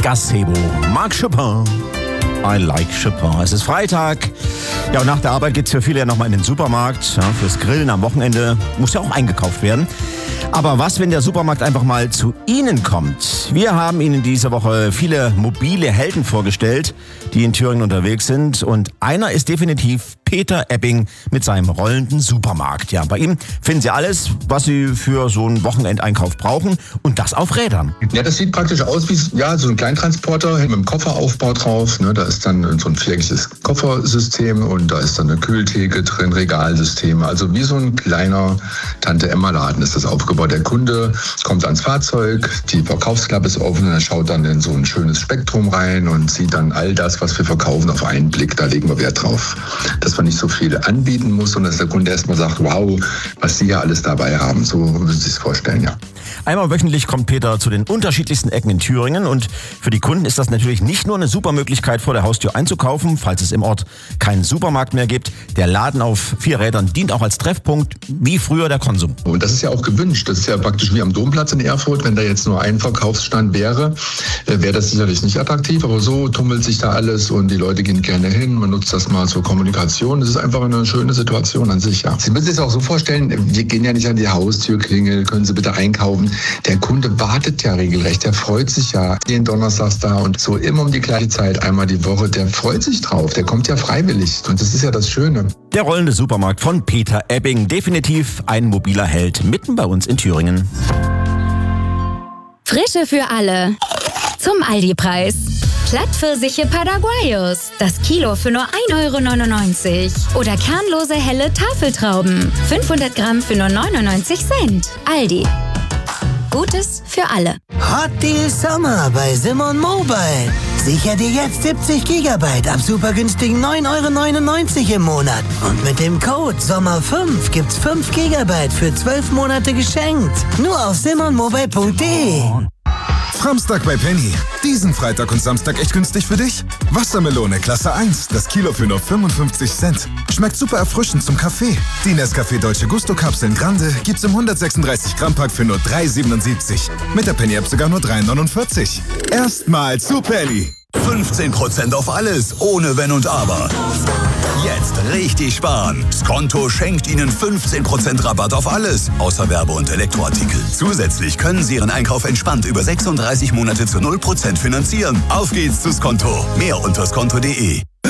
Gazebo. Marc Chopin. I like Chopin. Es ist Freitag. Ja, und nach der Arbeit geht's für viele ja nochmal in den Supermarkt. Ja, fürs Grillen am Wochenende muss ja auch eingekauft werden. Aber was, wenn der Supermarkt einfach mal zu Ihnen kommt? Wir haben Ihnen diese Woche viele mobile Helden vorgestellt, die in Thüringen unterwegs sind. Und einer ist definitiv Peter Ebbing mit seinem rollenden Supermarkt. Ja, bei ihm finden Sie alles, was Sie für so einen Wochenendeinkauf brauchen. Und das auf Rädern. Ja, das sieht praktisch aus wie so ein Kleintransporter mit einem Kofferaufbau drauf. Da ist dann so ein viereckiges Koffersystem und da ist dann eine Kühltheke drin, Regalsystem. Also wie so ein kleiner Tante-Emma-Laden ist das aufgebaut. Der Kunde kommt ans Fahrzeug, die Verkaufsklappe ist offen und er schaut dann in so ein schönes Spektrum rein und sieht dann all das, was wir verkaufen, auf einen Blick. Da legen wir Wert drauf, dass man nicht so viel anbieten muss und dass der Kunde erstmal sagt, wow, was Sie hier alles dabei haben. So müssen Sie sich vorstellen, ja. Einmal wöchentlich kommt Peter zu den unterschiedlichsten Ecken in Thüringen und für die Kunden ist das natürlich nicht nur eine super Möglichkeit, vor der Haustür einzukaufen, falls es im Ort keinen Supermarkt mehr gibt. Der Laden auf 4 Rädern dient auch als Treffpunkt, wie früher der Konsum. Und das ist ja auch gewünscht. Das ist ja praktisch wie am Domplatz in Erfurt. Wenn da jetzt nur ein Verkaufsstand wäre, wäre das sicherlich nicht attraktiv. Aber so tummelt sich da alles und die Leute gehen gerne hin. Man nutzt das mal zur Kommunikation. Das ist einfach eine schöne Situation an sich, ja. Sie müssen sich das auch so vorstellen, wir gehen ja nicht an die Haustürklingel, können Sie bitte einkaufen. Der Kunde wartet ja regelrecht, der freut sich ja. Den Donnerstags da und so immer um die gleiche Zeit, einmal die Woche, der freut sich drauf, der kommt ja freiwillig und das ist ja das Schöne. Der rollende Supermarkt von Peter Ebbing, definitiv ein mobiler Held, mitten bei uns in Thüringen. Frische für alle. Zum Aldi-Preis. Plattpfirsiche Paraguayos. Das Kilo für nur 1,99 €. Oder kernlose helle Tafeltrauben. 500 Gramm für nur 99 Cent. Aldi. Gutes für alle. Hot Deal Sommer bei Simon Mobile. Sicher dir jetzt 70 GB ab super günstigen 9,99 € im Monat. Und mit dem Code SOMMER5 gibt's 5 GB für 12 Monate geschenkt. Nur auf simonmobile.de. Samstag bei Penny. Diesen Freitag und Samstag echt günstig für dich? Wassermelone Klasse 1, das Kilo für nur 55 Cent. Schmeckt super erfrischend zum Kaffee. Die Nescafé Dolce Gusto Kapseln Grande gibt's im 136 Gramm Pack für nur 3,77. Mit der Penny App sogar nur 3,49. Erstmal zu Penny. 15% auf alles, ohne Wenn und Aber. Jetzt richtig sparen. Skonto schenkt Ihnen 15% Rabatt auf alles, außer Werbe- und Elektroartikel. Zusätzlich können Sie Ihren Einkauf entspannt über 36 Monate zu 0% finanzieren. Auf geht's zu Skonto. Mehr unter skonto.de.